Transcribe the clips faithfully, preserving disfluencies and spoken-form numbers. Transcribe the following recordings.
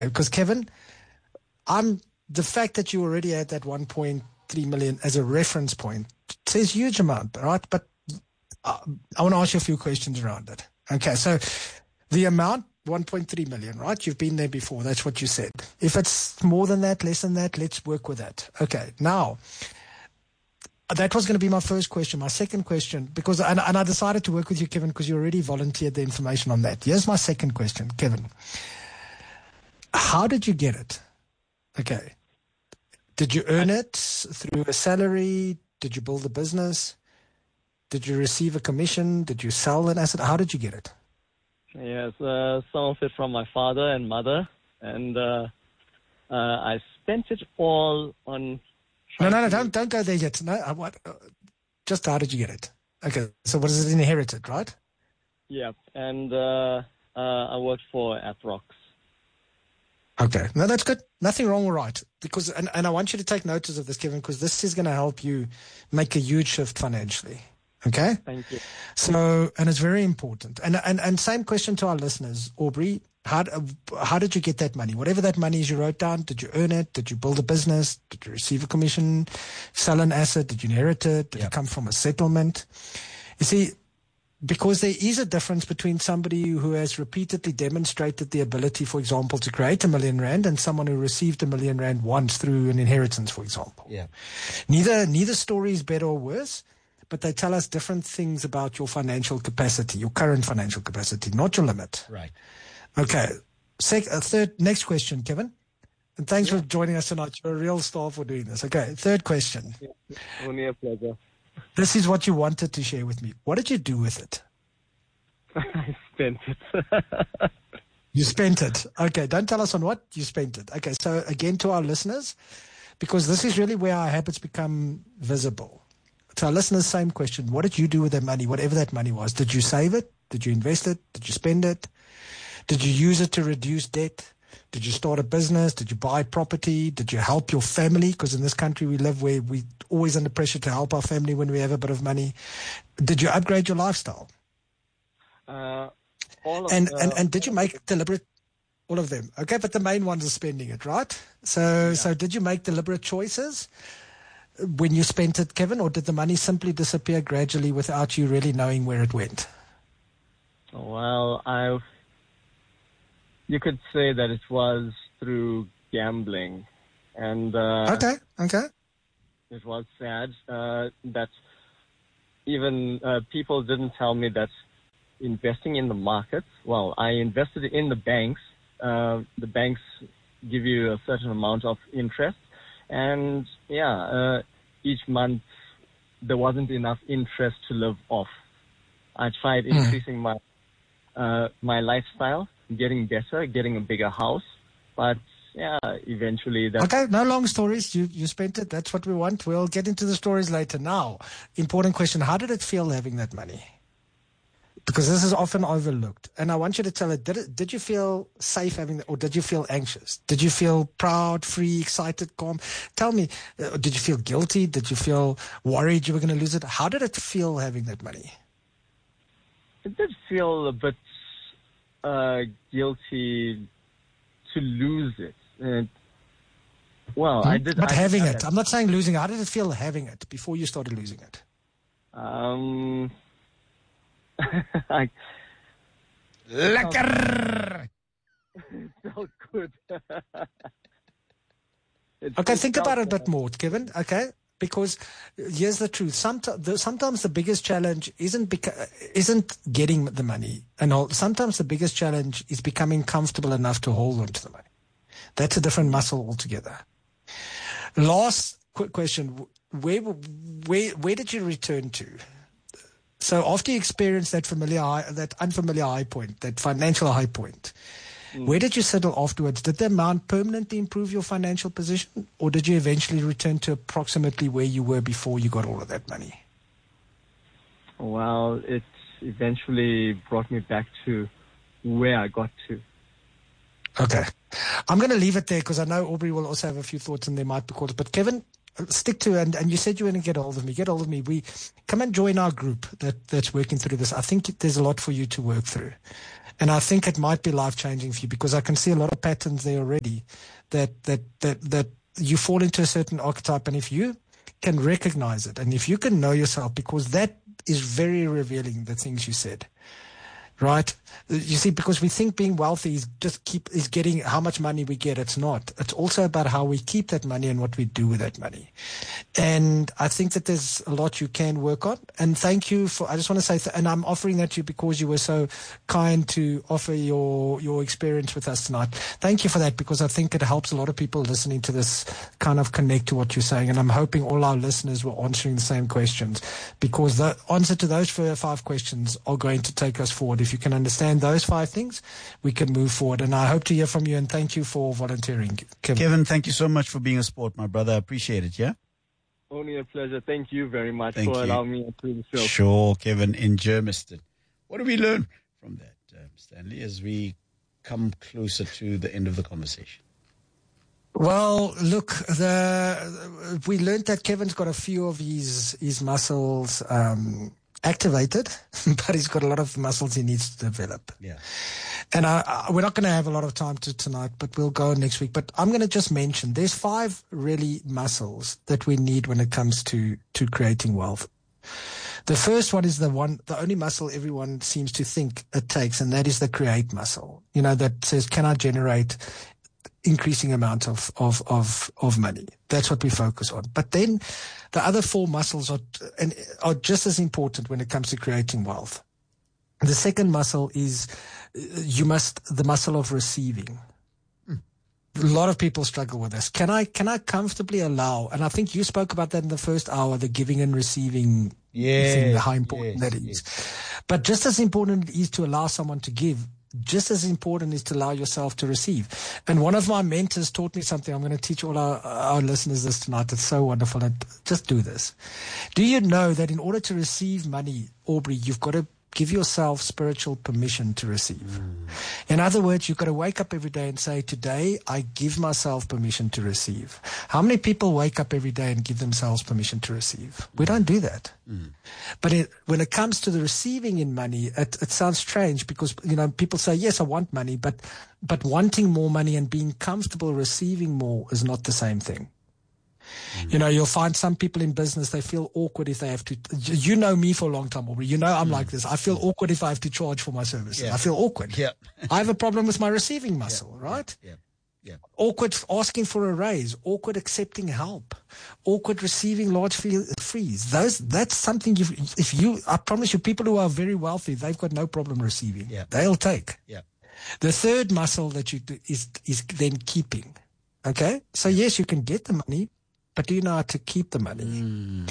because Kevin, I'm the fact that you already had that one point three million as a reference point says huge amount, right? But uh, I want to ask you a few questions around it. Okay, so the amount, one point three million, right? You've been there before. That's what you said. If it's more than that, less than that, let's work with that. Okay, now, that was going to be my first question. My second question, because, and, and I decided to work with you, Kevin, because you already volunteered the information on that. Here's my second question, Kevin. How did you get it? Okay. Did you earn it through a salary? Did you build a business? Did you receive a commission? Did you sell an asset? How did you get it? Yes, uh, some of it from my father and mother, and uh, uh, I spent it all on. No, no, no! Don't don't go there yet. No, I, what? Uh, just how did you get it? Okay, so what is it inherited, right? Yeah, and uh, uh, I worked for Atrox. Okay, no, that's good. Nothing wrong or right, because and, and I want you to take notice of this, Kevin, because this is going to help you make a huge shift financially. Okay? Thank you. So, and it's very important. And and and same question to our listeners, Aubrey. How how did you get that money? Whatever that money is you wrote down, did you earn it? Did you build a business? Did you receive a commission? Sell an asset? Did you inherit it? Did yep. it come from a settlement? You see, because there is a difference between somebody who has repeatedly demonstrated the ability, for example, to create a million rand and someone who received a million rand once through an inheritance, for example. Yeah. Neither neither story is better or worse, but they tell us different things about your financial capacity, your current financial capacity, not your limit. Right. Okay. Sec- uh, third, next question, Kevin. And thanks yeah. for joining us tonight. You're a real star for doing this. Okay. Third question. Yeah. Only a pleasure. This is what you wanted to share with me. What did you do with it? I spent it. You spent it. Okay. Don't tell us on what you spent it. Okay. So again, to our listeners, because this is really where our habits become visible. To our listeners, same question. What did you do with that money, whatever that money was? Did you save it? Did you invest it? Did you spend it? Did you use it to reduce debt? Did you start a business? Did you buy property? Did you help your family? Because in this country we live where we're always under pressure to help our family when we have a bit of money. Did you upgrade your lifestyle? Uh, all of and, the, and, and did you make deliberate, all of them? Okay, but the main ones are spending it, right? So, yeah. so did you make deliberate choices when you spent it, Kevin, or did the money simply disappear gradually without you really knowing where it went? Well, I... You could say that it was through gambling, and uh, okay, okay. It was sad uh, that even uh, people didn't tell me that investing in the markets. Well, I invested in the banks. Uh, the banks give you a certain amount of interest, and yeah, uh, each month there wasn't enough interest to live off. I tried increasing mm. my uh, my lifestyle. Getting better, getting a bigger house, but yeah, eventually that. Okay, no long stories. You you spent it. That's what we want. We'll get into the stories later. Now, important question: how did it feel having that money? Because this is often overlooked, and I want you to tell it. Did it? Did you feel safe having that, or did you feel anxious? Did you feel proud, free, excited, calm? Tell me. Uh, did you feel guilty? Did you feel worried you were going to lose it? How did it feel having that money? It did feel a bit. Uh, guilty to lose it. And, well, I did. But I having did it, I'm not saying losing it. How did it feel having it before you started losing it? Um, I, Lekker! It felt good. it okay, think about it a bit uh, more, Kevin. Okay. Because here's the truth. Sometimes the, sometimes the biggest challenge isn't beca- isn't getting the money, and all. Sometimes the biggest challenge is becoming comfortable enough to hold on to the money. That's a different muscle altogether. Last quick question: Where where where did you return to? So after you experienced that familiar high, that unfamiliar high point, that financial high point. Where did you settle afterwards? Did the amount permanently improve your financial position, or did you eventually return to approximately where you were before you got all of that money? Well, it eventually brought me back to where I got to. Okay. I'm going to leave it there because I know Aubrey will also have a few thoughts and there might be calls. But Kevin, stick to, and, and you said you were going to get hold of me. Get hold of me. We come and join our group that, that's working through this. I think there's a lot for you to work through. And I think it might be life-changing for you because I can see a lot of patterns there already that, that, that, that you fall into a certain archetype. And if you can recognize it and if you can know yourself, because that is very revealing, the things you said. Right? You see, because we think being wealthy is just keep is getting how much money we get. It's not. It's also about how we keep that money and what we do with that money. And I think that there's a lot you can work on. And thank you for, I just want to say, th- and I'm offering that to you because you were so kind to offer your, your experience with us tonight. Thank you for that, because I think it helps a lot of people listening to this kind of connect to what you're saying. And I'm hoping all our listeners were answering the same questions, because the answer to those five questions are going to take us forward. If you can understand those five things, we can move forward. And I hope to hear from you, and thank you for volunteering, Kevin. Kevin, thank you so much for being a sport, my brother. I appreciate it, yeah? Only a pleasure. Thank you very much Thank for you. allowing me to the show. Sure, Kevin in Germiston. What do we learn from that, um, Stanley, as we come closer to the end of the conversation? Well, look, the we learned that Kevin's got a few of his his muscles um, activated, but he's got a lot of muscles he needs to develop. Yeah. And I, I, we're not going to have a lot of time to tonight, but we'll go next week. But I'm going to just mention there's five really muscles that we need when it comes to, to creating wealth. The first one is the one, the only muscle everyone seems to think it takes, and that is the create muscle. You know, that says, can I generate increasing amount of, of, of, of money? That's what we focus on. But then the other four muscles are, and are just as important when it comes to creating wealth. The second muscle is you must, the muscle of receiving. Mm. A lot of people struggle with this. Can I, can I comfortably allow, and I think you spoke about that in the first hour, the giving and receiving yes, thing, how important yes, that is. Yes. But just as important it is to allow someone to give, just as important is to allow yourself to receive. And one of my mentors taught me something. I'm going to teach all our, our listeners this tonight. It's so wonderful. And just do this. Do you know that in order to receive money, Aubrey, you've got to give yourself spiritual permission to receive? Mm. In other words, you've got to wake up every day and say, today I give myself permission to receive. How many people wake up every day and give themselves permission to receive? We don't do that. Mm. But it, when it comes to the receiving in money, it, it sounds strange because, you know, people say, yes, I want money, but, but wanting more money and being comfortable receiving more is not the same thing. You know, you'll find some people in business, they feel awkward if they have to. You know me for a long time, Aubrey. You know I'm mm. like this. I feel awkward if I have to charge for my services. Yeah. I feel awkward. Yeah. I have a problem with my receiving muscle, yeah. right? Yeah. Yeah. Awkward asking for a raise. Awkward accepting help. Awkward receiving large fees. Those, that's something you, if you, I promise you, people who are very wealthy, they've got no problem receiving. Yeah. They'll take. Yeah. The third muscle that you do is, is then keeping. Okay? So yes, you can get the money, but do you know how to keep the money? Mm.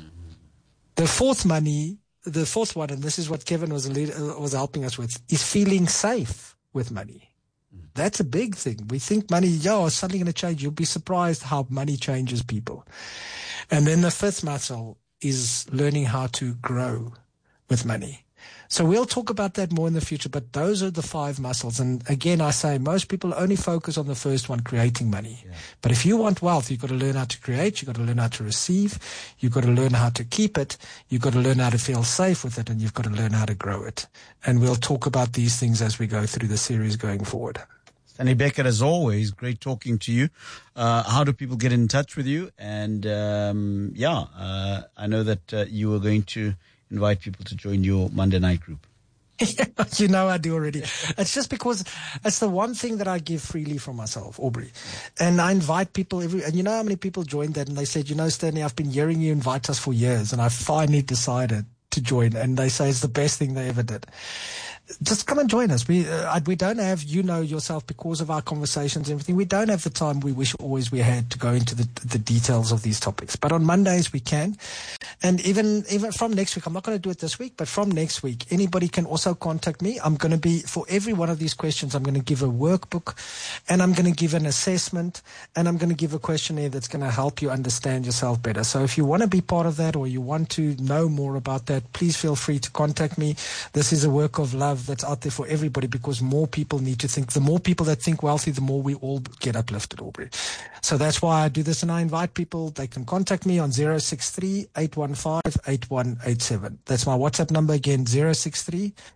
The fourth money, the fourth one, and this is what Kevin was was helping us with, is feeling safe with money. Mm. That's a big thing. We think money, yo, it's suddenly going to change. You'll be surprised how money changes people. And then the fifth muscle is learning how to grow with money. So we'll talk about that more in the future, but those are the five muscles. And again, I say most people only focus on the first one, creating money. Yeah. But if you want wealth, you've got to learn how to create, you've got to learn how to receive, you've got to learn how to keep it, you've got to learn how to feel safe with it, and you've got to learn how to grow it. And we'll talk about these things as we go through the series going forward. Stanley Beckett, as always, great talking to you. Uh, how do people get in touch with you? And um, yeah, uh, I know that uh, you were going to invite people to join your Monday night group. You know I do already. It's just because it's the one thing that I give freely from myself, Aubrey. And I invite people every, and you know how many people joined that and they said, you know, Stanley, I've been hearing you invite us for years and I finally decided to join. And they say it's the best thing they ever did. Just come and join us. We uh, we don't have, you know yourself, because of our conversations and everything, we don't have the time we wish always we had to go into the the details of these topics. But on Mondays we can. And even even from next week, I'm not going to do it this week, but from next week, anybody can also contact me. I'm going to be, for every one of these questions, I'm going to give a workbook and I'm going to give an assessment and I'm going to give a questionnaire that's going to help you understand yourself better. So if you want to be part of that or you want to know more about that, please feel free to contact me. This is a work of love that's out there for everybody, because more people need to think. The more people that think wealthy, the more we all get uplifted, Aubrey. So that's why I do this, and I invite people. They can contact me on zero six three, eight one five, eight one eight seven. That's my WhatsApp number again, zero six three,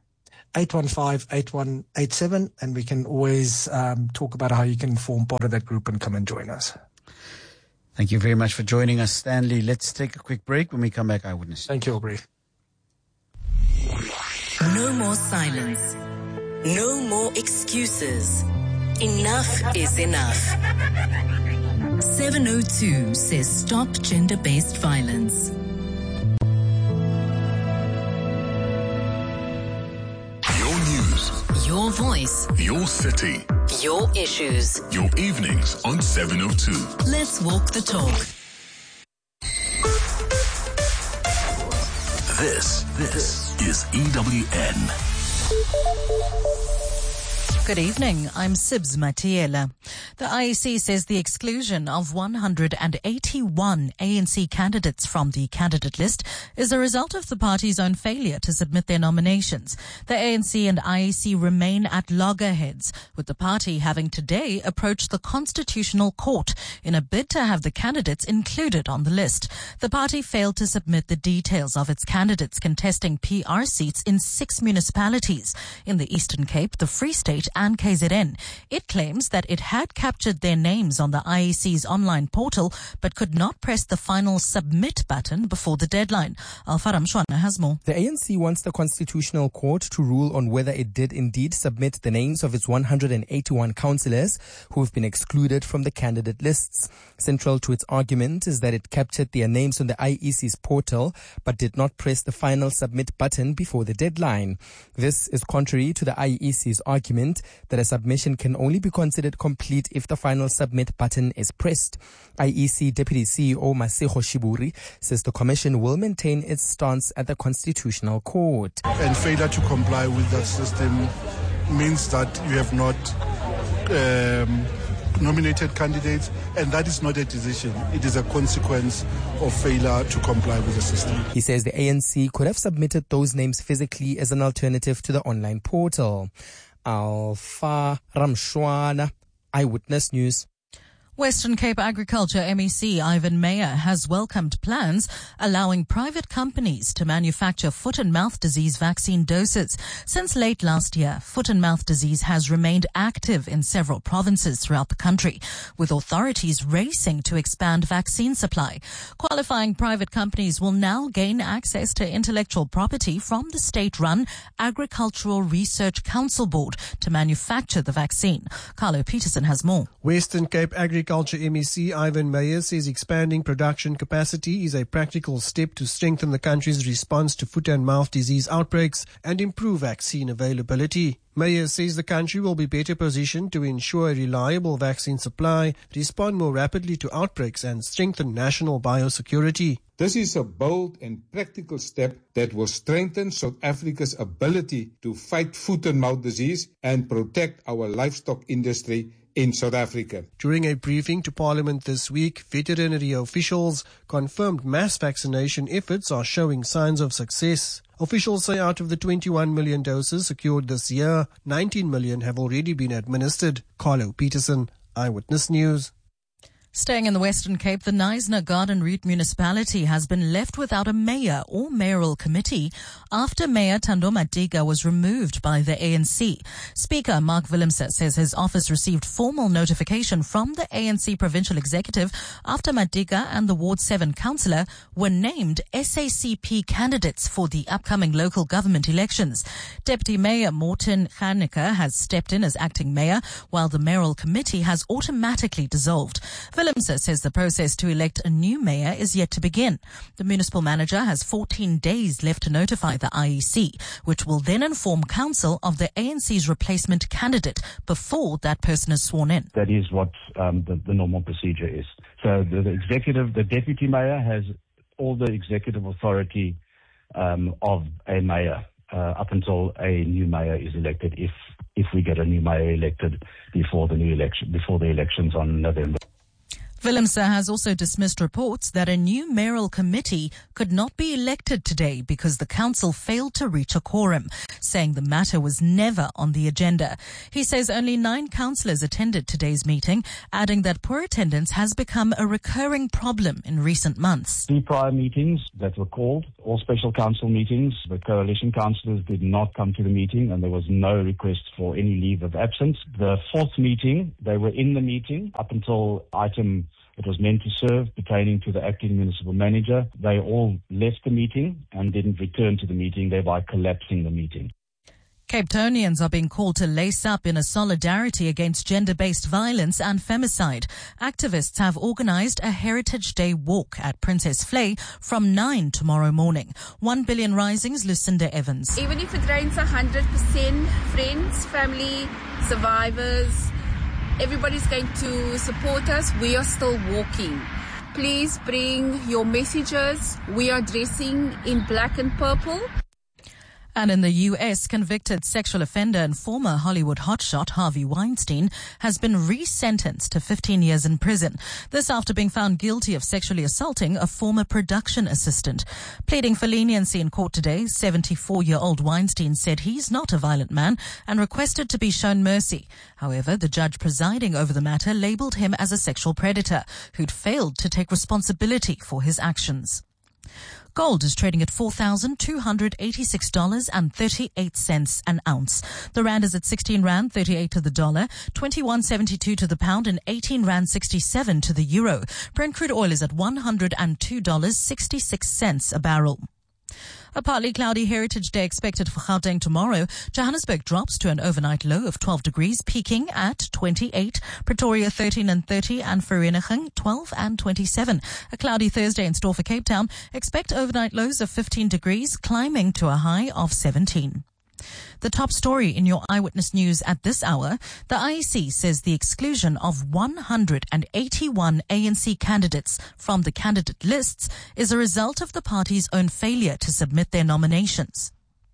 eight one five, eight one eight seven, and we can always um, talk about how you can form part of that group and come and join us. Thank you very much for joining us, Stanley. Let's take a quick break. When we come back, Eyewitness. Thank you, Aubrey. No more silence. No more excuses. Enough is enough. seven oh two says stop gender-based violence. Your news. Your voice. Your city. Your issues. Your evenings on seven oh two. Let's walk the talk. This, this is E W N. Good evening. I'm Sibs Matiela. The I E C says the exclusion of one hundred eighty-one A N C candidates from the candidate list is a result of the party's own failure to submit their nominations. The A N C and I E C remain at loggerheads, with the party having today approached the Constitutional Court in a bid to have the candidates included on the list. The party failed to submit the details of its candidates contesting P R seats in six municipalities in the Eastern Cape, the Free State, and K Z N. It claims that it had captured their names on the I E C's online portal but could not press the final submit button before the deadline. Alfaram Shwana has more. The A N C wants the Constitutional Court to rule on whether it did indeed submit the names of its one hundred eighty-one councillors who have been excluded from the candidate lists. Central to its argument is that it captured their names on the I E C's portal but did not press the final submit button before the deadline. This is contrary to the I E C's argument that a submission can only be considered complete if the final submit button is pressed. I E C Deputy C E O Masego Shiburi says the Commission will maintain its stance at the Constitutional Court. And failure to comply with that system means that you have not um, nominated candidates, and that is not a decision. It is a consequence of failure to comply with the system. He says the A N C could have submitted those names physically as an alternative to the online portal. Alfa Ramshwana, Eyewitness News. Western Cape Agriculture M E C Ivan Meyer has welcomed plans allowing private companies to manufacture foot and mouth disease vaccine doses. Since late last year, foot and mouth disease has remained active in several provinces throughout the country, with authorities racing to expand vaccine supply. Qualifying private companies will now gain access to intellectual property from the state-run Agricultural Research Council Board to manufacture the vaccine. Carlo Peterson has more. Western Cape Agriculture Agriculture M E C Ivan Meyer says expanding production capacity is a practical step to strengthen the country's response to foot and mouth disease outbreaks and improve vaccine availability. Meyer says the country will be better positioned to ensure a reliable vaccine supply, respond more rapidly to outbreaks and strengthen national biosecurity. This is a bold and practical step that will strengthen South Africa's ability to fight foot and mouth disease and protect our livestock industry in South Africa. During a briefing to Parliament this week, veterinary officials confirmed mass vaccination efforts are showing signs of success. Officials say out of the twenty-one million doses secured this year, nineteen million have already been administered. Carlo Peterson, Eyewitness News. Staying in the Western Cape, the Knysna Garden Route municipality has been left without a mayor or mayoral committee after Mayor Thando Matiga was removed by the A N C. Speaker Mark Willemse says his office received formal notification from the A N C provincial executive after Matiga and the Ward seven councillor were named S A C P candidates for the upcoming local government elections. Deputy Mayor Morten Ganneke has stepped in as acting mayor, while the mayoral committee has automatically dissolved. Willemse says the process to elect a new mayor is yet to begin. The municipal manager has fourteen days left to notify the I E C, which will then inform council of the A N C's replacement candidate before that person is sworn in. That is what um, the, the normal procedure is. So the, the executive, the deputy mayor has all the executive authority um, of a mayor uh, up until a new mayor is elected, if if we get a new mayor elected before the new election, before the elections on November. Willemse has also dismissed reports that a new mayoral committee could not be elected today because the council failed to reach a quorum, saying the matter was never on the agenda. He says only nine councillors attended today's meeting, adding that poor attendance has become a recurring problem in recent months. Three prior meetings that were called, all special council meetings, the coalition councillors did not come to the meeting and there was no request for any leave of absence. The fourth meeting, they were in the meeting up until item it was meant to serve pertaining to the acting municipal manager. They all left the meeting and didn't return to the meeting, thereby collapsing the meeting. Cape Townians are being called to lace up in a solidarity against gender-based violence and femicide. Activists have organised a Heritage Day walk at Princess Flay from nine tomorrow morning. One Billion Rising's Lucinda Evans. Even if it rains one hundred percent, friends, family, survivors, everybody's going to support us. We are still walking. Please bring your messages. We are dressing in black and purple. And in the U S, convicted sexual offender and former Hollywood hotshot Harvey Weinstein has been resentenced to fifteen years in prison. This after being found guilty of sexually assaulting a former production assistant. Pleading for leniency in court today, seventy-four-year-old Weinstein said he's not a violent man and requested to be shown mercy. However, the judge presiding over the matter labelled him as a sexual predator who'd failed to take responsibility for his actions. Gold is trading at four thousand two hundred eighty-six dollars and thirty-eight cents an ounce. The rand is at sixteen rand thirty-eight to the dollar, twenty-one seventy-two to the pound, and eighteen rand sixty-seven to the euro. Brent crude oil is at one hundred two dollars and sixty-six cents a barrel. A partly cloudy Heritage Day expected for Gauteng tomorrow. Johannesburg drops to an overnight low of twelve degrees, peaking at twenty-eight. Pretoria thirteen and thirty, and Vereeniging twelve and twenty-seven. A cloudy Thursday in store for Cape Town. Expect overnight lows of fifteen degrees, climbing to a high of seventeen. The top story in your Eyewitness News at this hour, the I E C says the exclusion of one hundred eighty-one A N C candidates from the candidate lists is a result of the party's own failure to submit their nominations.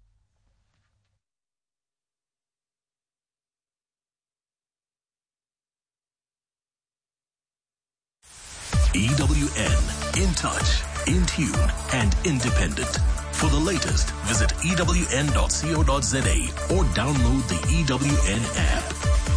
E W N, in touch, in tune, and independent. For the latest, visit E W N dot co dot za or download the E W N app.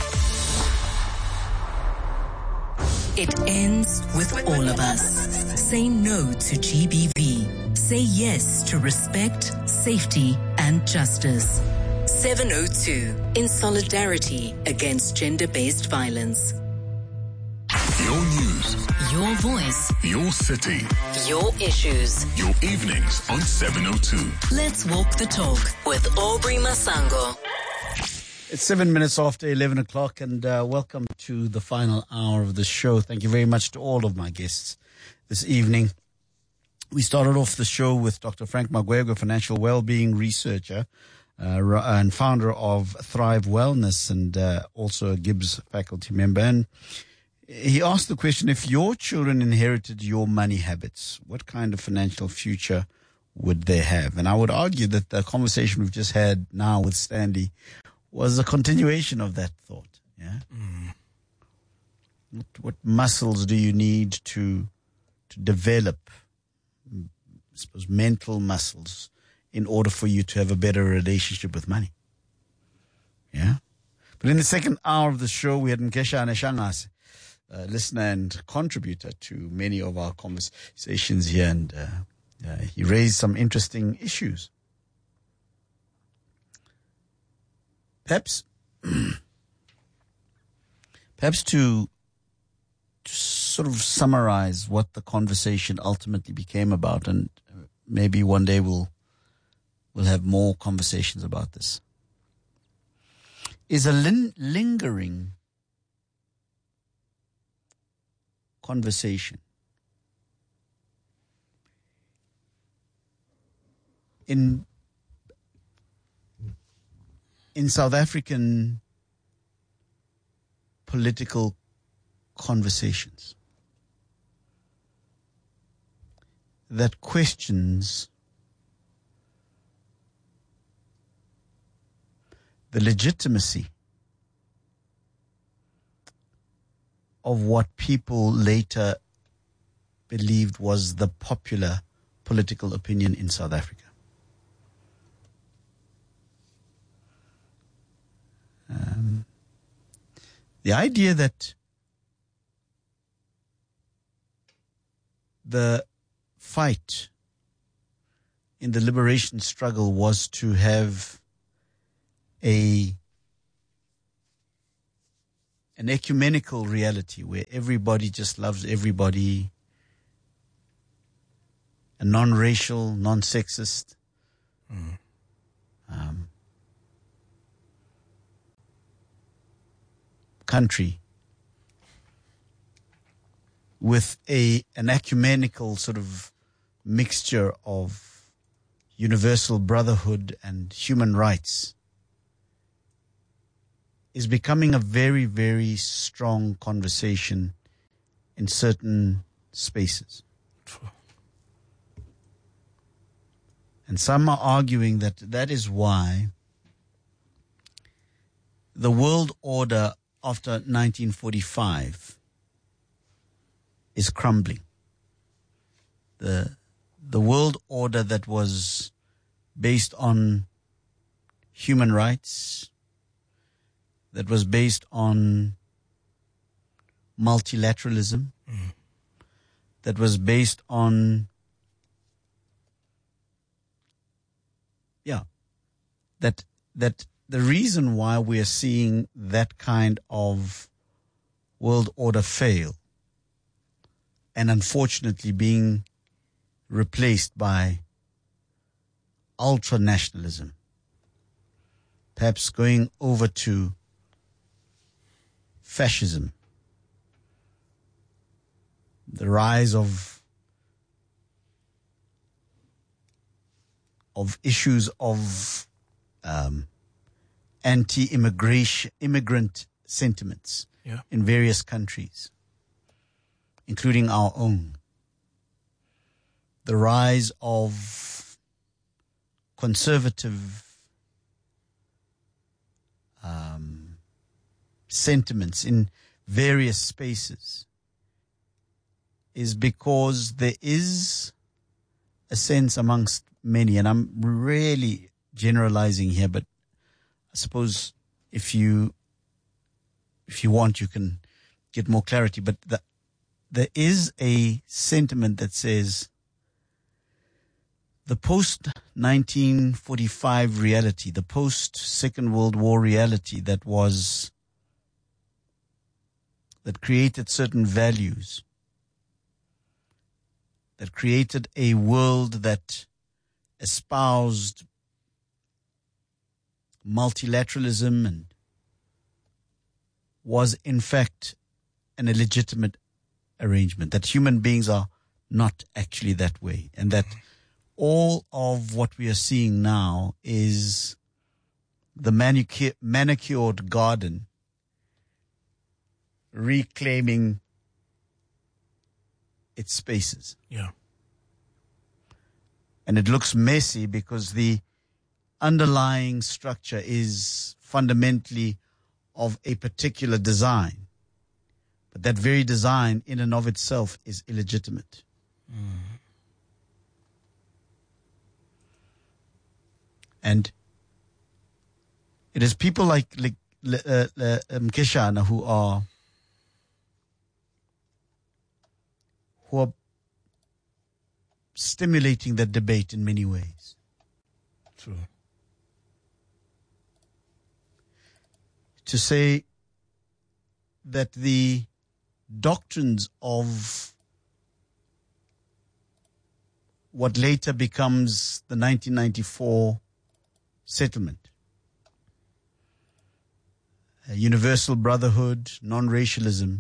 It ends with all of us. Say no to G B V. Say yes to respect, safety, and justice. seven oh two, in solidarity against gender-based violence. Your news. Your voice. Your city. Your issues. Your evenings on seven oh two. Let's walk the talk with Aubrey Masango. It's seven minutes after eleven o'clock, and uh, welcome to the final hour of the show. Thank you very much to all of my guests this evening. We started off the show with Doctor Frank Magwego, financial well-being researcher uh, and founder of Thrive Wellness, and uh, also a Gibbs faculty member. And he asked the question, if your children inherited your money habits, what kind of financial future would they have? And I would argue that the conversation we've just had now with Stanley was a continuation of that thought. Yeah. Mm. What, what muscles do you need to to develop, I suppose, mental muscles in order for you to have a better relationship with money? Yeah. But in the second hour of the show, we had Nkesha Aneshangase, Uh, listener and contributor to many of our conversations here, and uh, uh, he raised some interesting issues. Perhaps, perhaps to, to sort of summarize what the conversation ultimately became about, and maybe one day we'll we'll have more conversations about this, is a lin- lingering conversation in in South African political conversations that questions the legitimacy of what people later believed was the popular political opinion in South Africa. Um, the idea that the fight in the liberation struggle was to have a an ecumenical reality where everybody just loves everybody, a non-racial, non-sexist, mm. um, country with a an ecumenical sort of mixture of universal brotherhood and human rights is becoming a very, very strong conversation in certain spaces. And some are arguing that that is why the world order after nineteen forty-five is crumbling. The the world order that was based on human rights, that was based on multilateralism, mm. that was based on, yeah, that that the reason why we are seeing that kind of world order fail and unfortunately being replaced by ultra-nationalism, perhaps going over to fascism, the rise of of issues of um, anti-immigration, immigrant sentiments yeah. in various countries, including our own. The rise of conservative um, sentiments in various spaces is because there is a sense amongst many, and I'm really generalizing here, but I suppose if you if you want, you can get more clarity. But the, there is a sentiment that says the post nineteen forty-five reality, the post-Second World War reality that was, that created certain values, that created a world that espoused multilateralism and was in fact an illegitimate arrangement, that human beings are not actually that way, and that all of what we are seeing now is the manicure, manicured garden reclaiming its spaces. Yeah. And it looks messy because the underlying structure is fundamentally of a particular design. But that very design in and of itself is illegitimate. Mm. And it is people like, like uh, uh, Mkeshana who are who are stimulating that debate in many ways. True. To say that the doctrines of what later becomes the nineteen ninety-four settlement, universal brotherhood, non-racialism,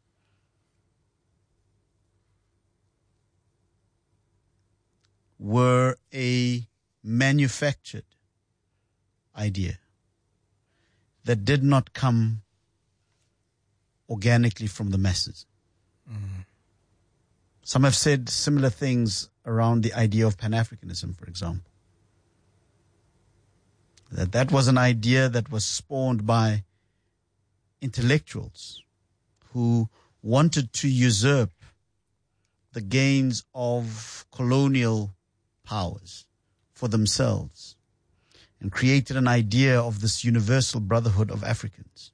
were a manufactured idea that did not come organically from the masses. Mm-hmm. Some have said similar things around the idea of Pan-Africanism, for example. That that was an idea that was spawned by intellectuals who wanted to usurp the gains of colonial powers for themselves and created an idea of this universal brotherhood of Africans,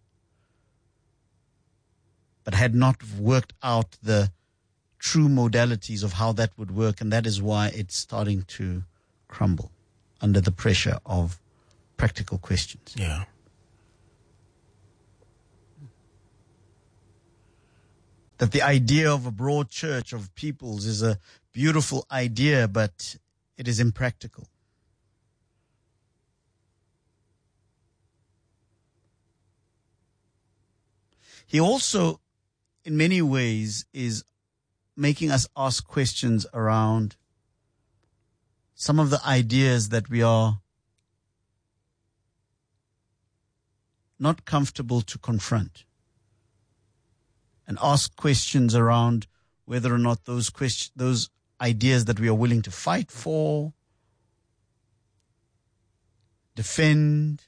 but had not worked out the true modalities of how that would work, and that is why it's starting to crumble under the pressure of practical questions. Yeah. That the idea of a broad church of peoples is a beautiful idea, but it is impractical. He also, in many ways, is making us ask questions around some of the ideas that we are not comfortable to confront, and ask questions around whether or not those question, those ideas that we are willing to fight for, defend,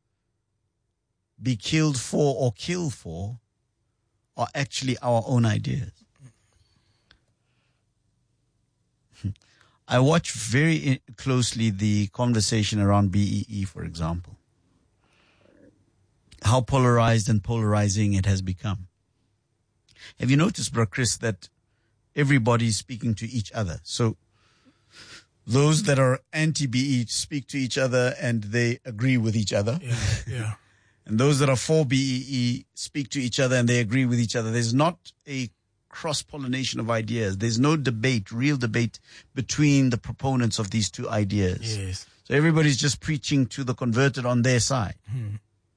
be killed for or kill for, are actually our own ideas. I watch very closely the conversation around B E E, for example. How polarized and polarizing it has become. Have you noticed, Bro Chris, that everybody is speaking to each other? So those that are anti-B E E speak to each other and they agree with each other. Yeah, yeah. And those that are for B E E speak to each other and they agree with each other. There's not a cross-pollination of ideas. There's no debate, real debate between the proponents of these two ideas. Yes. So everybody's just preaching to the converted on their side. Hmm.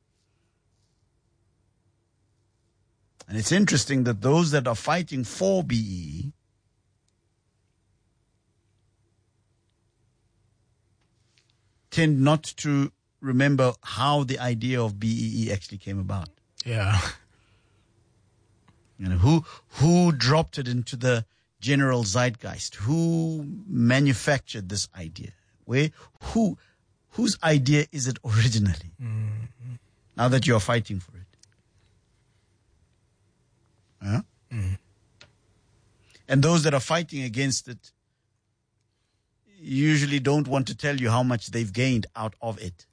And it's interesting that those that are fighting for B E E tend not to remember how the idea of B E E actually came about. Yeah. You know, who who dropped it into the general zeitgeist? Who manufactured this idea? Where who whose idea is it originally? Mm-hmm. Now that you are fighting for it. Huh? Mm. And those that are fighting against it usually don't want to tell you how much they've gained out of it.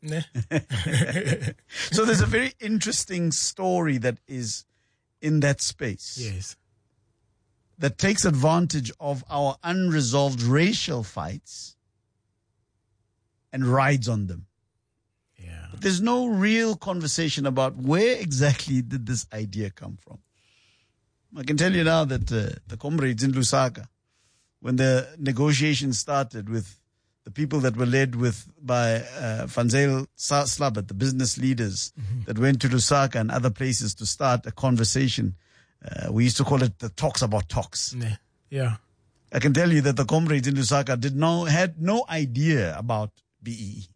So there's a very interesting story that is in that space. Yes. That takes advantage of our unresolved racial fights and rides on them. Yeah. But there's no real conversation about where exactly did this idea come from. I can tell you now that uh, the comrades in Lusaka, when the negotiations started with the people that were led with by uh, Van Zyl Slabbert, the business leaders mm-hmm. that went to Lusaka and other places to start a conversation, uh, we used to call it the talks about talks. Yeah. I can tell you that the comrades in Lusaka did no, had no idea about B E E.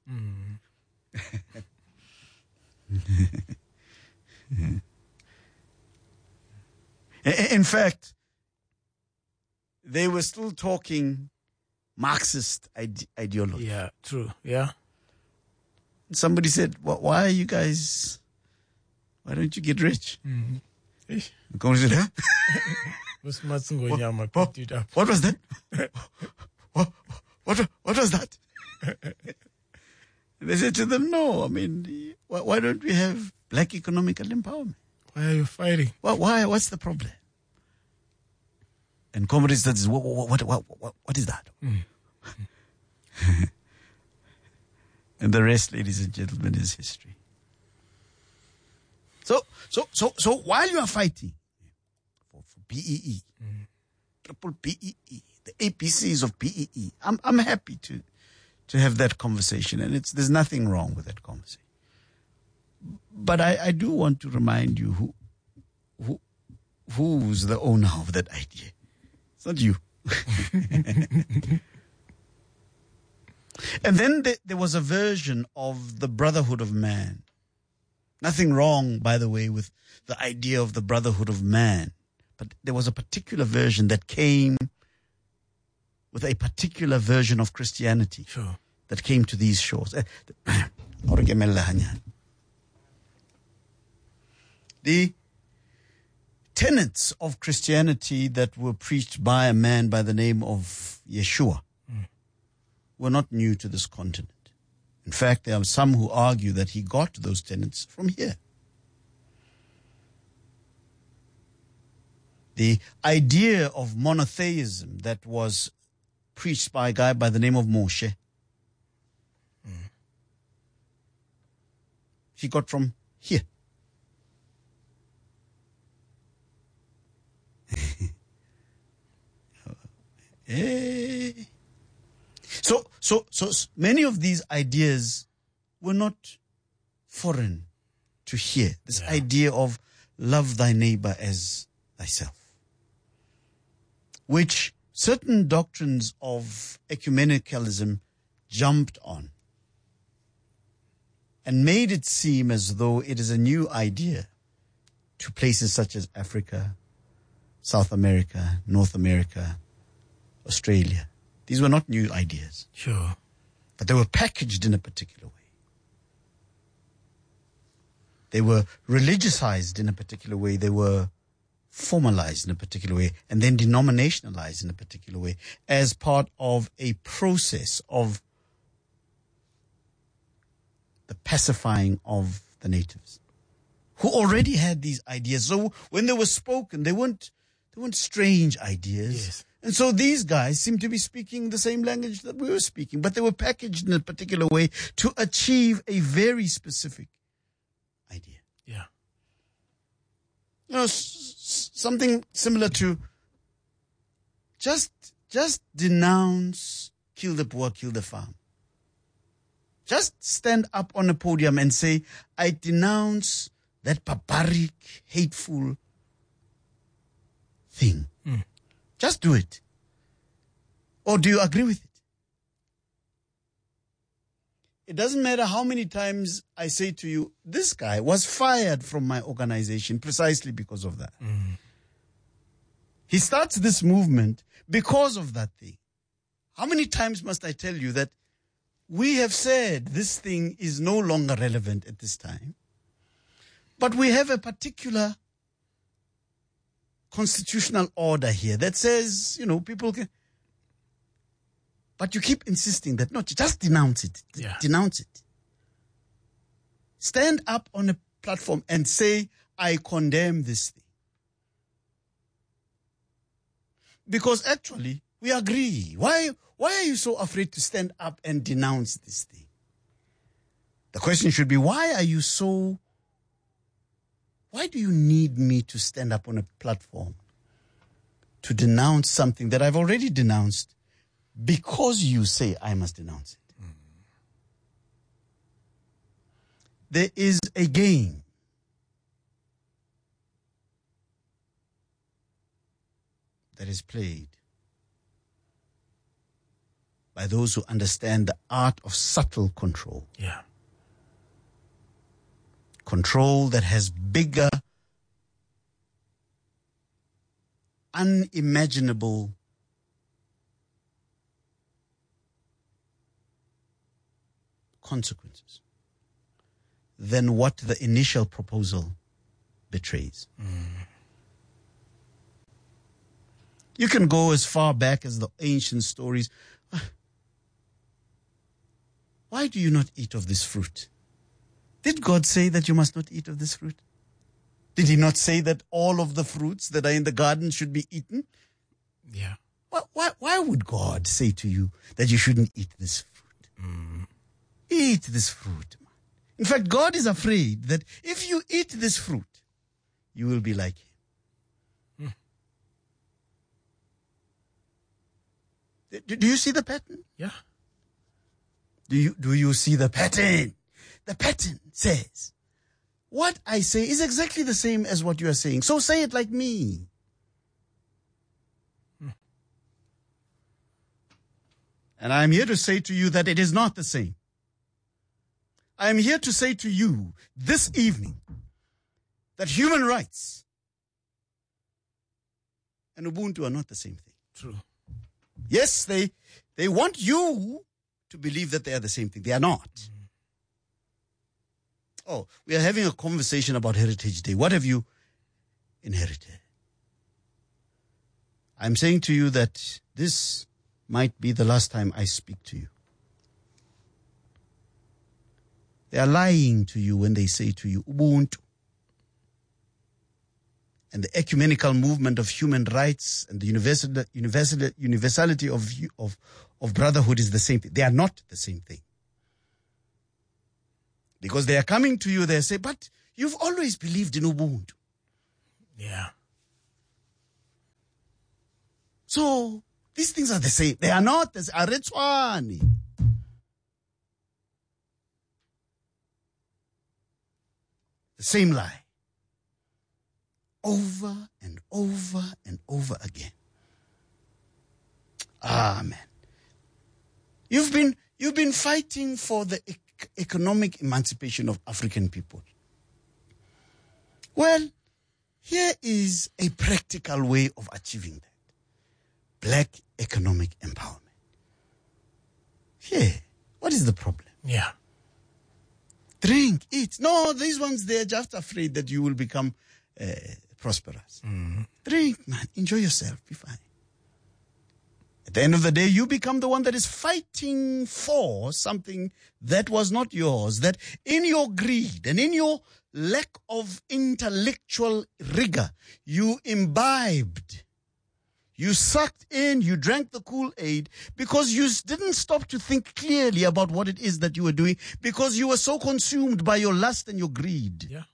Mm. In fact, they were still talking Marxist ide- ideology. Yeah, true. Yeah. Somebody said, well, why are you guys, why don't you get rich? Mm-hmm. The communist said, huh? what, what, what was that? what, what, what was that? They said to them, no, I mean, why, why don't we have black economical empowerment? Why are you fighting? Why, why, what's the problem? And comrades said, what, what, what, what, what is that? Mm. And the rest, ladies and gentlemen, is history. So, so, so, so while you are fighting for, for B E E, mm. triple B E E, the A P Cs of B E E, I'm, I'm happy to, to have that conversation, and it's, there's nothing wrong with that conversation. But I, I do want to remind you who, who, who's the owner of that idea. It's not you. And then there, there was a version of the brotherhood of man. Nothing wrong, by the way, with the idea of the brotherhood of man. But there was a particular version that came with a particular version of Christianity sure. that came to these shores. The tenets of Christianity that were preached by a man by the name of Yeshua mm. were not new to this continent. In fact, there are some who argue that he got those tenets from here. The idea of monotheism that was preached by a guy by the name of Moshe, mm. he got from here. Hey. So, so, so many of these ideas were not foreign to here. This yeah. idea of love thy neighbor as thyself, which certain doctrines of ecumenicalism jumped on and made it seem as though it is a new idea to places such as Africa, South America, North America, Australia. These were not new ideas. Sure. But they were packaged in a particular way. They were religiousized in a particular way. They were formalized in a particular way and then denominationalized in a particular way as part of a process of the pacifying of the natives who already had these ideas. So when they were spoken, they weren't They weren't strange ideas. Yes. And so these guys seem to be speaking the same language that we were speaking, but they were packaged in a particular way to achieve a very specific idea. Yeah. You know, s- s- something similar to just, just denounce, kill the poor, kill the farm. Just stand up on a podium and say, I denounce that barbaric, hateful thing. Mm. Just do it. Or do you agree with it? It doesn't matter how many times I say to you, this guy was fired from my organization precisely because of that. Mm. He starts this movement because of that thing. How many times must I tell you that we have said this thing is no longer relevant at this time, but we have a particular constitutional order here that says, you know, people can, but you keep insisting that, no, just denounce it. Yeah. Denounce it. Stand up on a platform and say, I condemn this thing. Because actually, we agree. Why, why are you so afraid to stand up and denounce this thing? The question should be, why are you so Why do you need me to stand up on a platform to denounce something that I've already denounced because you say I must denounce it? Mm. There is a game that is played by those who understand the art of subtle control. Yeah. Control that has bigger, unimaginable consequences than what the initial proposal betrays. Mm. You can go as far back as the ancient stories. Why do you not eat of this fruit? Did God say that you must not eat of this fruit? Did he not say that all of the fruits that are in the garden should be eaten? Yeah. Why, why, why would God say to you that you shouldn't eat this fruit? Mm. Eat this fruit. In fact, God is afraid that if you eat this fruit, you will be like him. Mm. Do, do you see the pattern? Yeah. Do you, do you see the pattern? The pattern says, what I say is exactly the same as what you are saying. So say it like me. Hmm. And I am here to say to you that it is not the same. I am here to say to you this evening that human rights and Ubuntu are not the same thing. True. Yes, they, they want you to believe that they are the same thing. They are not. Mm. Oh, we are having a conversation about Heritage Day. What have you inherited? I'm saying to you that this might be the last time I speak to you. They are lying to you when they say to you, Ubuntu. And the ecumenical movement of human rights and the universal, universal, universality of, of, of brotherhood is the same thing. They are not the same thing. Because they are coming to you, they say, but you've always believed in Ubuntu. Yeah. So, these things are the same. They are not the same. The same lie. Over and over and over again. Amen. You've been, you've been fighting for the ec- economic emancipation of African people. Well, here is a practical way of achieving that. Black economic empowerment. Yeah. What is the problem? Yeah. Drink, eat. No, these ones, they're just afraid that you will become uh, prosperous. Mm-hmm. Drink, man. Enjoy yourself. Be fine. At the end of the day, you become the one that is fighting for something that was not yours. That in your greed and in your lack of intellectual rigor, you imbibed. You sucked in, you drank the Kool-Aid because you didn't stop to think clearly about what it is that you were doing because you were so consumed by your lust and your greed. Yeah.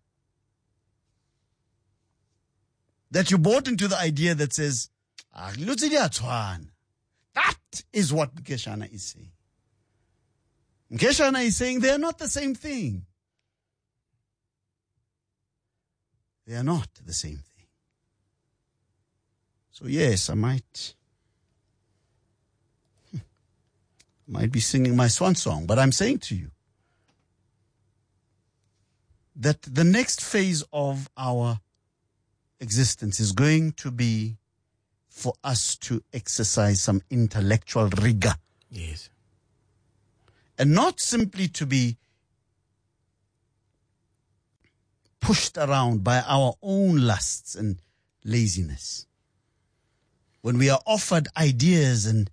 That you bought into the idea that says, ah, that is what Nkeshana is saying. Nkeshana is saying they are not the same thing. They are not the same thing. So yes, I might, hmm, might be singing my swan song, but I'm saying to you that the next phase of our existence is going to be for us to exercise some intellectual rigor. Yes. And not simply to be pushed around by our own lusts and laziness. When we are offered ideas and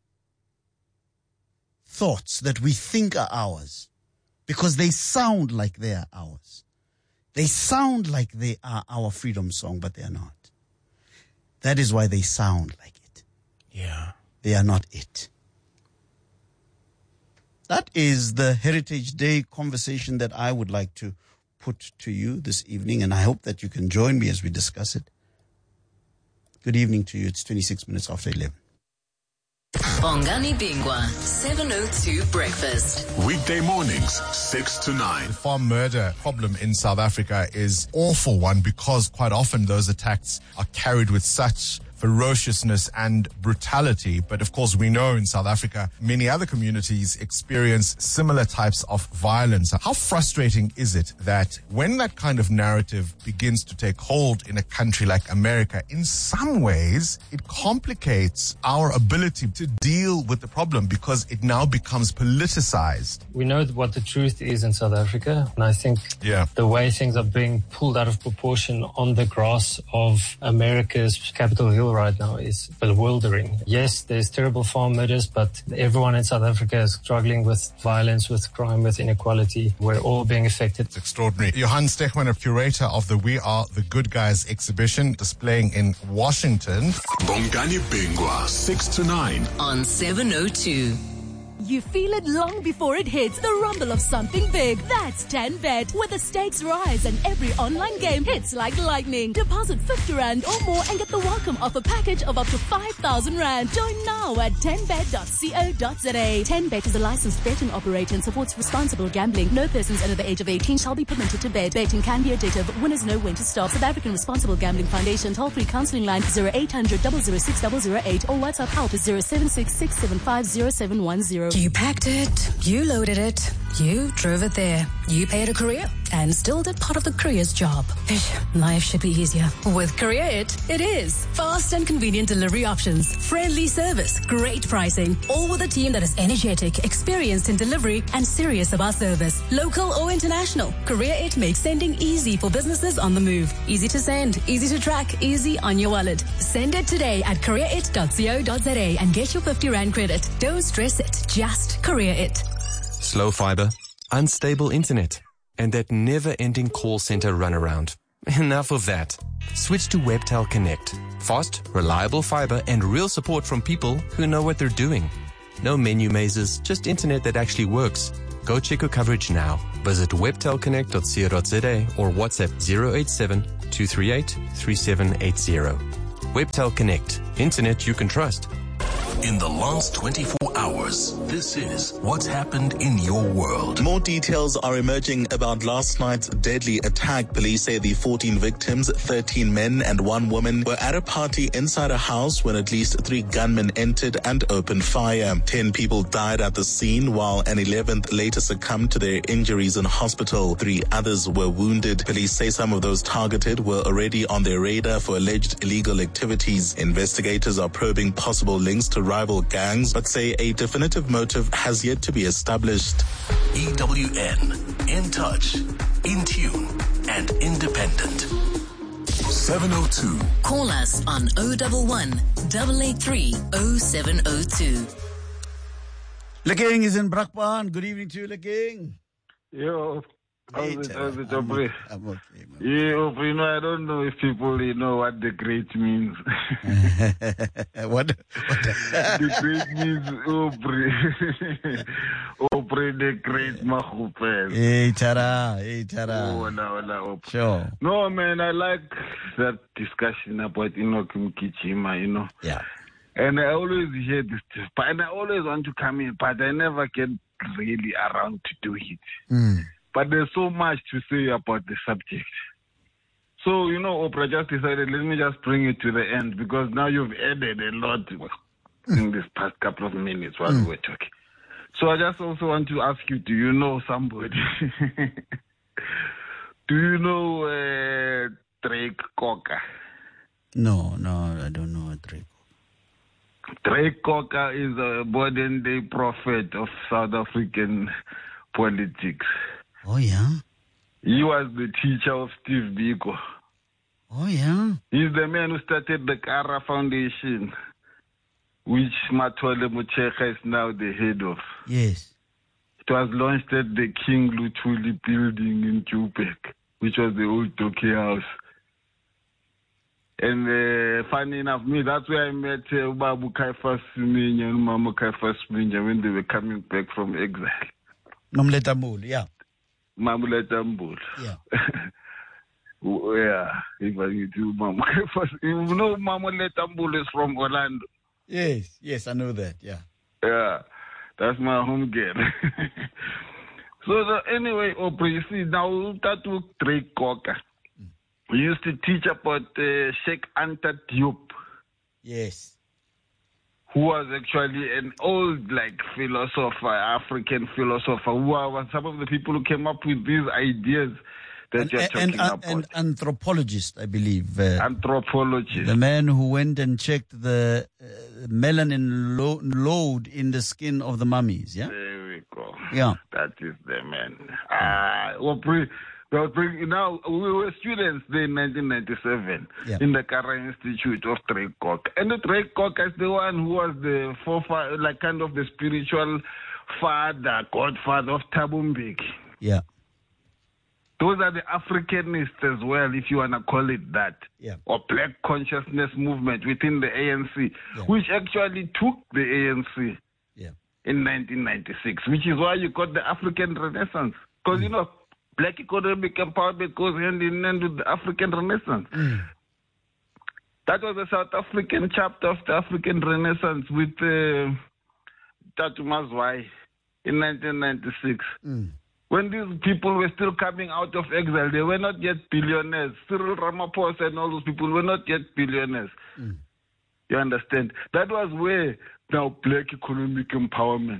thoughts that we think are ours, because they sound like they are ours. They sound like they are our freedom song, but they are not. That is why they sound like it. Yeah. They are not it. That is the Heritage Day conversation that I would like to put to you this evening, and I hope that you can join me as we discuss it. Good evening to you. It's twenty-six minutes after eleven. Bongani Bingwa, seven oh two Breakfast. Weekday mornings, six to nine. The farm murder problem in South Africa is awful one because quite often those attacks are carried with such ferociousness and brutality. But of course, we know in South Africa, many other communities experience similar types of violence. How frustrating is it that when that kind of narrative begins to take hold in a country like America, in some ways, it complicates our ability to deal with the problem because it now becomes politicized. We know what the truth is in South Africa, and I think yeah. the way things are being pulled out of proportion on the grass of America's Capitol Hill right now is bewildering. Yes, there's terrible farm murders, but everyone in South Africa is struggling with violence, with crime, with inequality. We're all being affected. It's extraordinary. Johan Stegman, a curator of the We Are the Good Guys exhibition displaying in Washington. Bongani Bingwa, six to nine. On seven oh two. You feel it long before it hits, the rumble of something big. That's ten bet, where the stakes rise and every online game hits like lightning. Deposit fifty rand or more and get the welcome offer package of up to five thousand rand. Join now at ten bet dot co dot za. ten bet is a licensed betting operator and supports responsible gambling. No persons under the age of eighteen shall be permitted to bet. Betting can be addictive. Winners know when to stop. South African Responsible Gambling Foundation toll-free counseling line zero eight hundred, double oh six, double oh eight or WhatsApp help is zero seven six, six seven five, zero seven one zero. You packed it, you loaded it, You drove it there. You paid a courier and still did part of the courier's job. Life should be easier. With Courier It, it is. Fast and convenient delivery options, friendly service, great pricing, all with a team that is energetic, experienced in delivery, and serious about service. Local or international, Courier It makes sending easy for businesses on the move. Easy to send, easy to track, easy on your wallet. Send it today at courier it dot co dot za and get your fifty rand credit. Don't stress it, just Courier It. Slow fiber, unstable internet, and that never-ending call center runaround. Enough of that. Switch to Webtel Connect. Fast, reliable fiber, and real support from people who know what they're doing. No menu mazes, just internet that actually works. Go check your coverage now. Visit webtel connect dot co dot za or WhatsApp zero eight seven, two three eight, three seven eight zero. Webtel Connect. Internet you can trust. In the last twenty-four hours, this is what's happened in your world. More details are emerging about last night's deadly attack. Police say the fourteen victims, thirteen men and one woman, were at a party inside a house when at least three gunmen entered and opened fire. Ten people died at the scene, while an eleventh later succumbed to their injuries in hospital. Three others were wounded. Police say some of those targeted were already on their radar for alleged illegal activities. Investigators are probing possible links to rival gangs, but say a definitive motive has yet to be established. E W N, in touch, in tune, and independent. seven oh two. Call us on oh one one, eight eight three, oh seven oh two. Leking is in Brakpan. Good evening to you, Leking. Yo. How's it, how's it, Aubrey? I'm okay, man. Yeah, Aubrey, you know, I don't know if people you know what the great means. what? what the great means Aubrey. Aubrey the great Mahupel. Hey, Tara. Hey, Tara. Oh, no, no, sure. No, man, I like that discussion about Enoch Mkichima, you know. Yeah. And I always hear this, and I always want to come in, but I never get really around to do it. Mm. But there's so much to say about the subject. So, you know, Oprah just decided, let me just bring it to the end, because now you've added a lot in this past couple of minutes while mm. we were talking. So I just also want to ask you, do you know somebody? Do you know uh, Drake Cocker? No, no, I don't know Drake. Drake Cocker is a modern-day prophet of South African politics. Oh, yeah? He was the teacher of Steve Biko. Oh, yeah? He's the man who started the Kara Foundation, which Matole Mocheka is now the head of. Yes. It was launched at the King Luthuli building in Joburg, which was the old Doki house. And uh, funny enough, me, that's where I met uh, Babu Kaifas Siminya and Mama Kaifas Siminya when they were coming back from exile. Mamleta Mbul, yeah. Mamleta Mbul. Yeah. Yeah, if I do Mama Kaifas. You know Mamleta Mbul is from Orlando. Yes, yes, I know that, yeah. Yeah, that's my home girl. So, the, anyway, Oprah, you see, now that was Drake Cocker. We used to teach about uh, Sheikh Anta Diop. Yes. Who was actually an old, like, philosopher, African philosopher, who was some of the people who came up with these ideas that and, you're and, talking and, about. An anthropologist, I believe. Uh, anthropologist. The man who went and checked the uh, melanin lo- load in the skin of the mummies, yeah? There we go. Yeah. That is the man. Ah, uh, Oprah. Now, we were students there in nineteen ninety-seven yeah. in the Kara Institute of Drake Cocker. And the Drake Cocker is the one who was the forefather, like kind of the spiritual father, godfather of Thabo Mbeki. Yeah. Those are the Africanists as well, if you want to call it that. Yeah. Or black consciousness movement within the A N C, yeah. which actually took the A N C yeah. in nineteen ninety-six, which is why you got the African Renaissance. Because, mm. you know, black economic empowerment goes hand in hand with the African Renaissance. Mm. That was the South African chapter of the African Renaissance with uh, Tatu Mazwai in nineteen ninety-six. Mm. When these people were still coming out of exile, they were not yet billionaires. Cyril Ramaphosa and all those people were not yet billionaires. Mm. You understand? That was where now black economic empowerment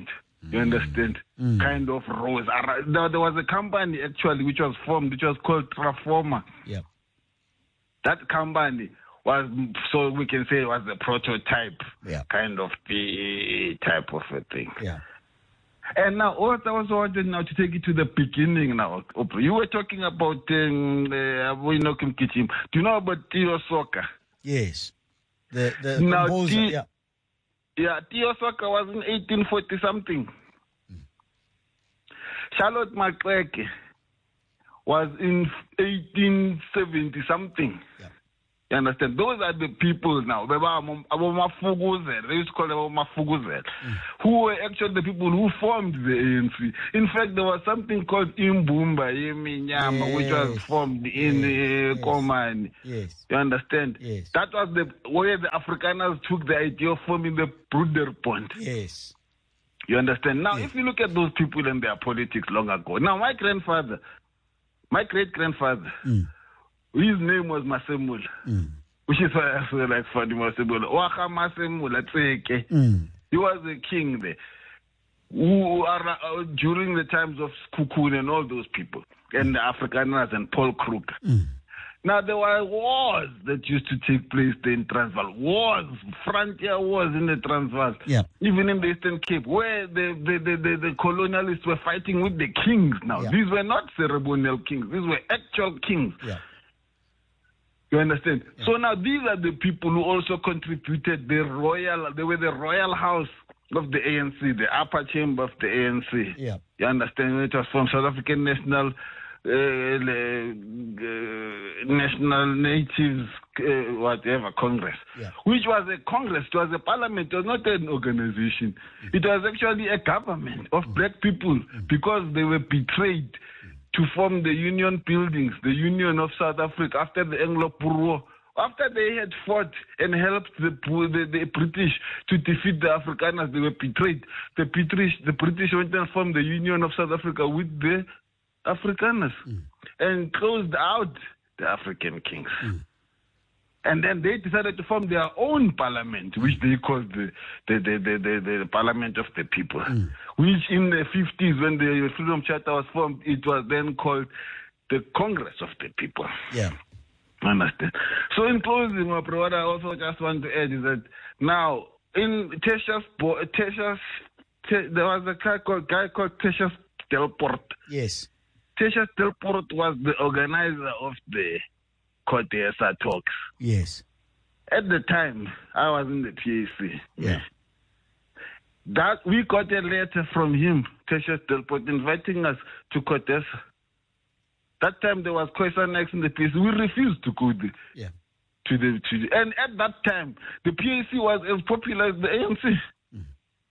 You understand? Mm. Kind of rose. There, there was a company actually which was formed, which was called Transformer. Yeah. That company was, so we can say, was a prototype, yeah. kind of the type of a thing. Yeah. And now, what I was wanting now to take it to the beginning now. You were talking about um, uh, do you know about Tio Soka? Yes. The the now, composer, T- yeah. Yeah, Tio Soka was in eighteen forty something. Mm. Charlotte Maxeke was in eighteen seventy something. Yeah. You understand? Those are the people now. They used to call them Mafuguzela, mm. who were actually the people who formed the A N C. In fact, there was something called Imbumba Yeminyama, yes. which was formed in yes. uh, Komani. Yes. You understand? Yes. That was the where the Afrikaners took the idea of forming the Broederbond. Yes. You understand? Now, yes. if you look at those people and their politics long ago, now my grandfather, my great-grandfather, mm. his name was Masemula, mm. which is why I feel like funny Masemula. Waka Masemula Tseke. Mm. He was a king there. Who are uh, during the times of Kukun and all those people, and the Afrikaners and Paul Kruger. Mm. Now there were wars that used to take place there in Transvaal. Wars, frontier wars in the Transvaal. Yeah. Even in the Eastern Cape, where the the, the, the, the colonialists were fighting with the kings now. Yeah. These were not ceremonial kings. These were actual kings. Yeah. You understand? Yeah. So now these are the people who also contributed the royal, they were the royal house of the A N C, the upper chamber of the A N C. Yeah. You understand? It was from South African National uh, uh, National Natives, uh, whatever, Congress. Yeah. Which was a Congress, it was a parliament, it was not an organization. Mm-hmm. It was actually a government of mm-hmm. black people mm-hmm. because they were betrayed to form the Union buildings, the Union of South Africa, after the Anglo-Boer War. After they had fought and helped the, the, the British to defeat the Afrikaners, they were betrayed. The British, the British went and formed the Union of South Africa with the Afrikaners mm. and closed out the African kings. Mm. And then they decided to form their own parliament, which they called the the, the, the, the, the Parliament of the People, mm. which in the fifties, when the Freedom Charter was formed, it was then called the Congress of the People. Yeah. Understand? So in closing, what I also just want to add is that now, in Tertius, Tertius, there was a guy called, guy called Tertius Delport. Yes. Tertius Delport was the organizer of the Kotesa talks. Yes. At the time, I was in the P A C. Yeah. That we got a letter from him, Tertius Delport, inviting us to Kotesa. That time there was Khoisan X in the P A C. We refused to go there. Yeah. To the, to the, and at that time, the P A C was as popular as the A N C. Mm.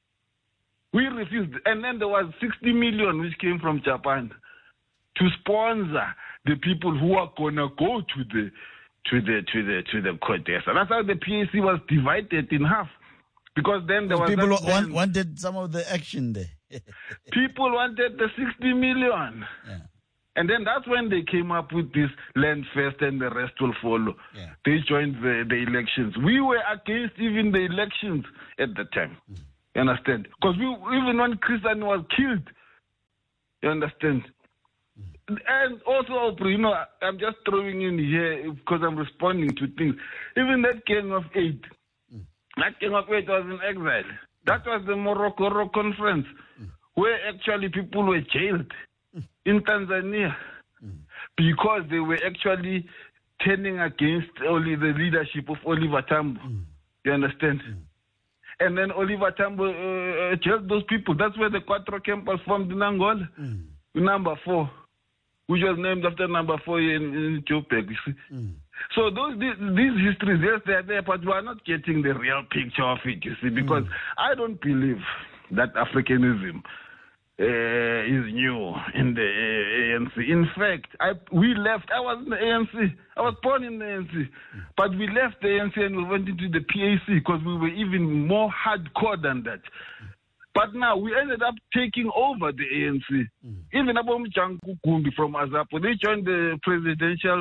We refused. And then there was sixty million which came from Japan to sponsor the people who are gonna go to the to the to the to the Kotesa. That's how the P A C was divided in half. Because then there was people that want, then, wanted some of the action there. people wanted the sixty million. Yeah. And then that's when they came up with this land first and the rest will follow. Yeah. They joined the, the elections. We were against even the elections at the time. Mm. You understand? Because we even when Christian was killed, you understand? Mm. And also, you know, I'm just throwing in here because I'm responding to things. Even that Gang of Eight, mm. that Gang of Eight was in exile. That was the Morocco Conference, mm. where actually people were jailed in Tanzania mm. because they were actually turning against only the leadership of Oliver Tambo. Mm. You understand? Mm. And then Oliver Tambo uh, jailed those people. That's where the Quattro Campers formed in Angola. Mm. Number four, which was named after number four in, in Joburg. You see? Mm. So those these, these histories, yes, they're there, but we are not getting the real picture of it, you see, because mm. I don't believe that Africanism Uh, is new in the uh, A N C. In fact, I we left. I was in the A N C. I was born in the A N C. But we left the A N C and we went into the P A C because we were even more hardcore than that. But now we ended up taking over the A N C. Mm. Even Abom Janku Kumbi from Azapo, they joined the presidential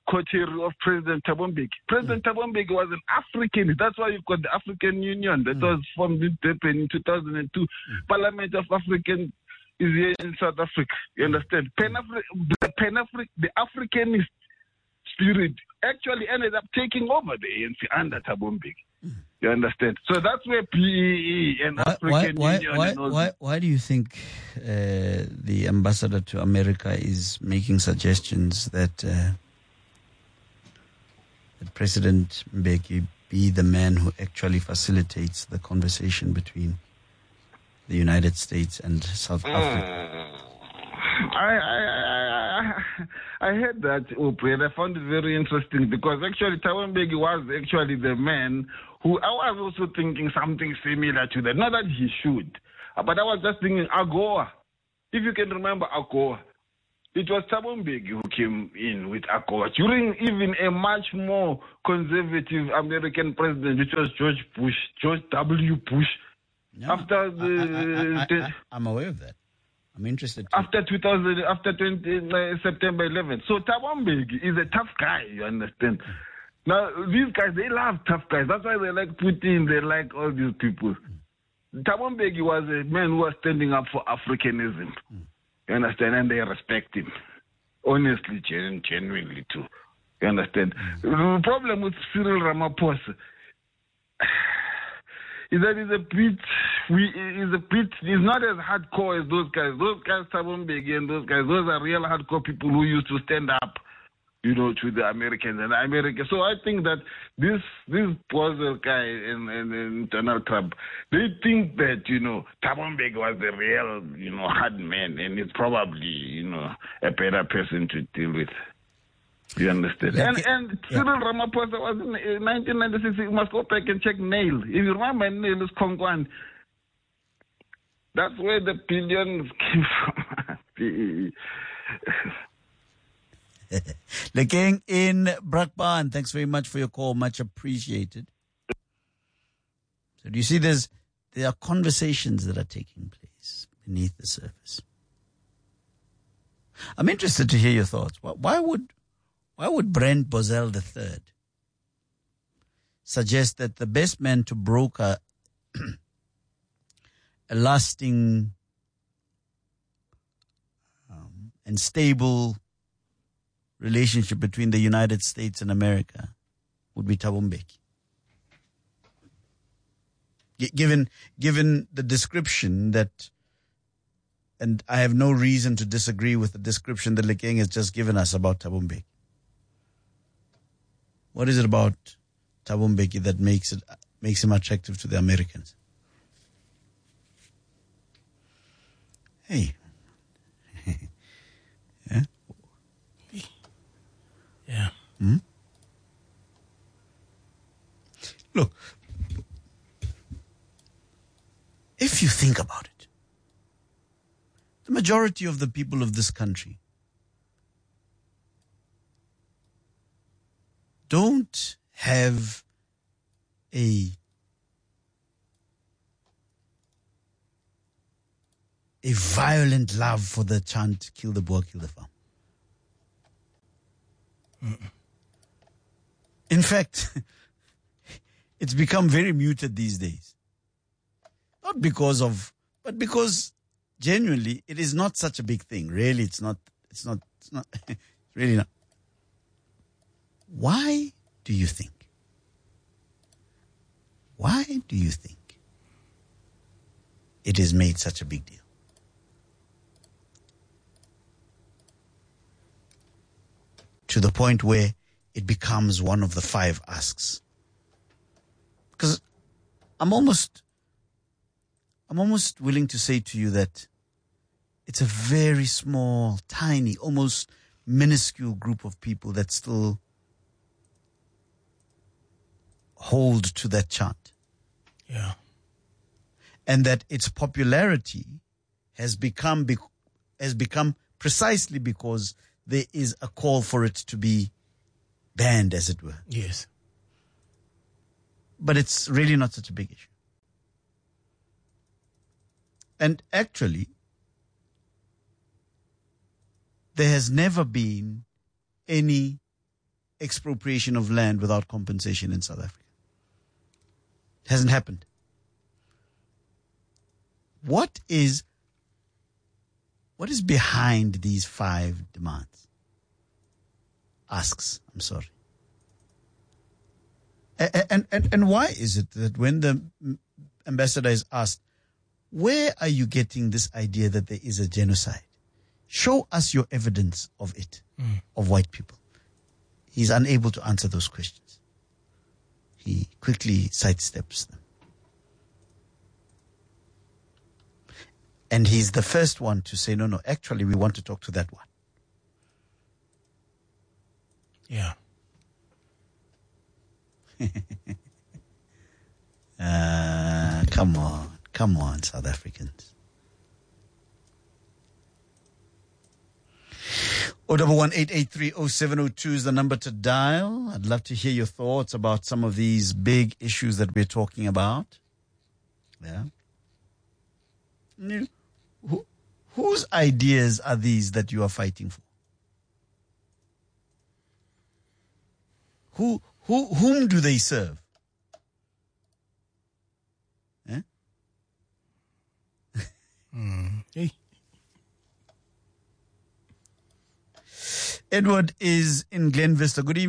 coterie of President Thabo Mbeki. President mm. Thabo Mbeki was an African. That's why you've got the African Union that mm. was formed in Durban in two thousand two. Mm. Parliament of African is here in South Africa. You understand? Pan-Afri- the Pan-Afri- the Africanist spirit actually ended up taking over the A N C under Thabo Mbeki. Mm. You understand? So that's where P E E and why, African why, Union why, and all why, why do you think uh, the ambassador to America is making suggestions that, uh, that President Mbeki be the man who actually facilitates the conversation between the United States and South Africa? I, I, I, I heard that, Oprah, and I found it very interesting because actually Thabo Mbeki was actually the man who, I was also thinking something similar to that. Not that he should, but I was just thinking AGOA. If you can remember AGOA, it was Thabo Mbeki who came in with AGOA during even a much more conservative American president, which was George Bush, George W. Bush. No, after the, I, I, I, I, I'm aware of that. I'm interested. Too. After two thousand, after twenty, uh, September eleventh. So Thabo Mbeki is a tough guy, you understand? Mm. Now, these guys, they love tough guys. That's why they like Putin, they like all these people. Mm. Thabo Mbeki was a man who was standing up for Africanism. Mm. You understand? And they respect him. Honestly, gen- genuinely too. You understand? Mm. The problem with Cyril Ramaphosa is that he's a bit, we is a bit, he's not as hardcore as those guys. Those guys, Thabo Mbeki and those guys, those are real hardcore people who used to stand up, you know, to the Americans and America. So I think that this this Brazil guy and, and, and Donald Trump, they think that, you know, Thabo Mbeki was the real, you know, hard man, and it's probably, you know, a better person to deal with. You understand? And, and Cyril yeah. Ramaphosa was in nineteen ninety-six. You must go back and check Nail. If you remember, Nail is Kongwan. That's where the billions came from. Lekeng in Brakpan, thanks very much for your call. Much appreciated. So do you see there's there are conversations that are taking place beneath the surface? I'm interested to hear your thoughts. Why would Why would Brent Bozell the third suggest that the best man to broker a lasting um, and stable relationship between the United States and America would be Thabo Mbeki? G- given, given the description that, and I have no reason to disagree with the description that Lekeng has just given us about Thabo Mbeki. What is it about Thabo Mbeki that makes it makes him attractive to the Americans? Hey. yeah? Yeah. Hmm? Look, if you think about it, the majority of the people of this country don't have a a violent love for the chant, kill the Boer, kill the farm. Mm-mm. In fact, it's become very muted these days. Not because of, but because genuinely it is not such a big thing. Really, it's not, it's not, it's not, really not. Why do you think? Why do you think it is made such a big deal? To the point where it becomes one of the five asks. Because I'm almost, I'm almost willing to say to you that it's a very small, tiny, almost minuscule group of people that still hold to that chant. Yeah. And that its popularity has become has become precisely because there is a call for it to be banned, as it were. Yes. But it's really not such a big issue. And actually, there has never been any expropriation of land without compensation in South Africa. It hasn't happened. What is, what is behind these five demands? Asks, I'm sorry. And, and, and why is it that when the ambassador is asked, where are you getting this idea that there is a genocide? Show us your evidence of it, mm. of white people. He's unable to answer those questions. He quickly sidesteps them. And he's the first one to say, no, no, actually, we want to talk to that one. Yeah. uh, come on, come on, South Africans. oh one one eight eight three oh seven oh two is the number to dial. I'd love to hear your thoughts about some of these big issues that we're talking about. Yeah. Who, whose ideas are these that you are fighting for? Who, who, whom do they serve? Eh? mm. Hey. Edward is in Glen Vista. Good evening.